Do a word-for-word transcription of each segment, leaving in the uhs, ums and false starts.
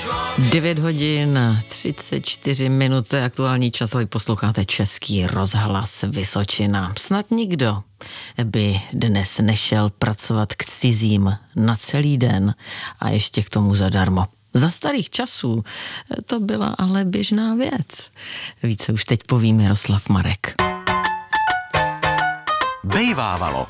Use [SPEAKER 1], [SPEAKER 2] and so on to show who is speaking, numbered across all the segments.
[SPEAKER 1] devět hodin třicet čtyři minut, to je aktuální čas, vy posloucháte Český rozhlas Vysočina. Snad nikdo by dnes nešel pracovat k cizím na celý den a ještě k tomu zadarmo. Za starých časů to byla ale běžná věc. Více už teď poví Miroslav Marek.
[SPEAKER 2] Bejvávalo.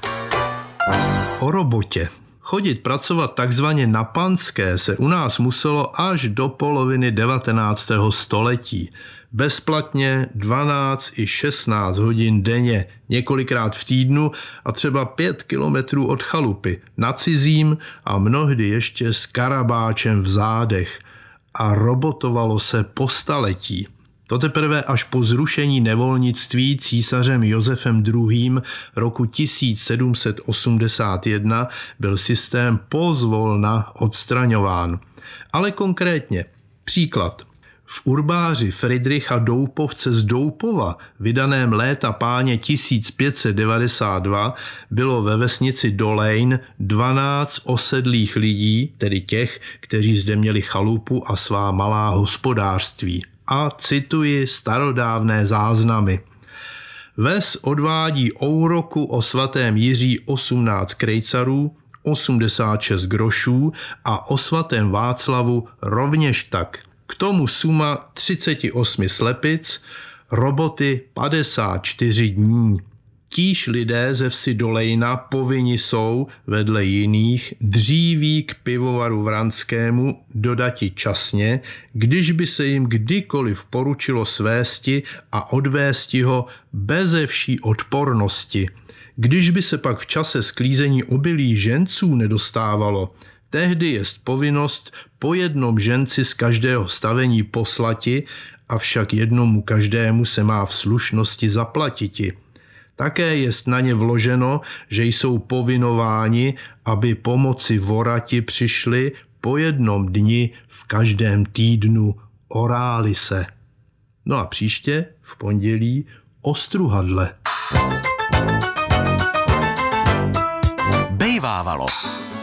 [SPEAKER 3] O robotě. Chodit pracovat takzvaně na panské se u nás muselo až do poloviny devatenáctého století. Bezplatně dvanáct i šestnáct hodin denně, několikrát v týdnu a třeba pět kilometrů od chalupy, na cizím a mnohdy ještě s karabáčem v zádech. A robotovalo se po staletí. To teprve až po zrušení nevolnictví císařem Josefem druhým. roku tisíc sedm set osmdesát jedna byl systém pozvolna odstraňován. Ale konkrétně, příklad. V urbáři Fridricha Doupovce z Doupova, vydaném léta páně tisíc pět set devadesát dva, bylo ve vesnici Dolejn dvanáct osedlých lidí, tedy těch, kteří zde měli chalupu a svá malá hospodářství. A cituji starodávné záznamy. Ves odvádí ouroku o svatém Jiří osmnáct krejcarů, osmdesát šest grošů a o svatém Václavu rovněž tak. K tomu suma třicet osm slepic, roboty padesát čtyři dní. Tíž lidé ze vsi Dolejna povinni jsou, vedle jiných, dříví k pivovaru Vranskému dodati časně, když by se jim kdykoliv poručilo svésti a odvésti ho beze vší odpornosti. Když by se pak v čase sklízení obilí ženců nedostávalo, tehdy jest povinnost po jednom ženci z každého stavení poslati, avšak jednomu každému se má v slušnosti zaplatiti. Také jest na ně vloženo, že jsou povinováni, aby pomoci vorati přišli po jednom dni v každém týdnu, oráli se. No a příště, v pondělí, ostruhadle.
[SPEAKER 2] Bejvávalo.